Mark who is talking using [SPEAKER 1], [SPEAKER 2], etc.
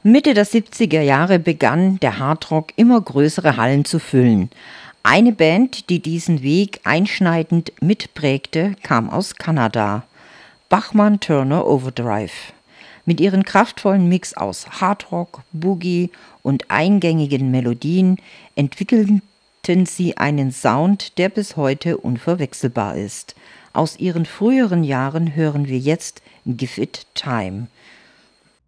[SPEAKER 1] Mitte der 70er Jahre begann der Hardrock immer größere Hallen zu füllen. Eine Band, die diesen Weg einschneidend mitprägte, kam aus Kanada: Bachman Turner Overdrive. Mit ihrem kraftvollen Mix aus Hardrock, Boogie und eingängigen Melodien entwickelten sie einen Sound, der bis heute unverwechselbar ist. Aus ihren früheren Jahren hören wir jetzt Give It Time.